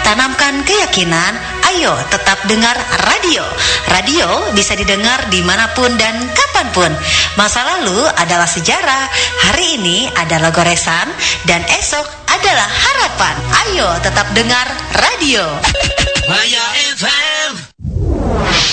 Tanamkan keyakinan, ayo tetap dengar radio. Radio bisa didengar dimanapun dan kapanpun. Masa lalu adalah sejarah, hari ini adalah goresan, dan esok adalah harapan. Ayo tetap dengar radio. Maya FM.